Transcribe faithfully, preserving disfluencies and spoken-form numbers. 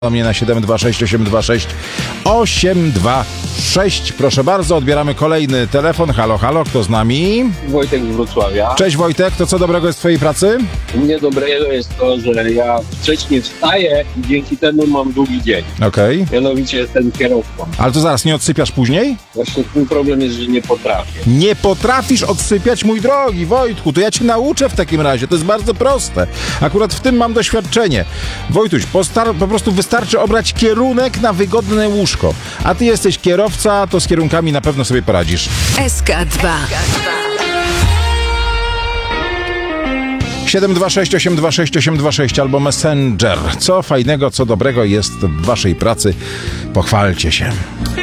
Do mnie na siedem dwa sześć osiem dwa sześć osiem dwa sześć. Proszę bardzo, odbieramy kolejny telefon. Halo, halo, kto z nami? Wojtek z Wrocławia. Cześć Wojtek, to co dobrego jest w twojej pracy? U mnie dobrego jest to, że ja wcześniej wstaję i dzięki temu mam długi dzień. Okej. Mianowicie jestem kierowcą. Ale to zaraz, nie odsypiasz później? Właśnie ten problem jest, że nie potrafię. Nie potrafisz odsypiać, mój drogi Wojtku, to ja cię nauczę w takim razie, to jest bardzo proste. Akurat w tym mam doświadczenie. Wojtuś, postar- po prostu wystarczy obrać kierunek na wygodne łóżko. A ty jesteś kierowca, to z kierunkami na pewno sobie poradzisz. S K dwa. siedem dwa sześć osiem dwa sześć osiem dwa sześć albo Messenger. Co fajnego, co dobrego jest w waszej pracy? Pochwalcie się.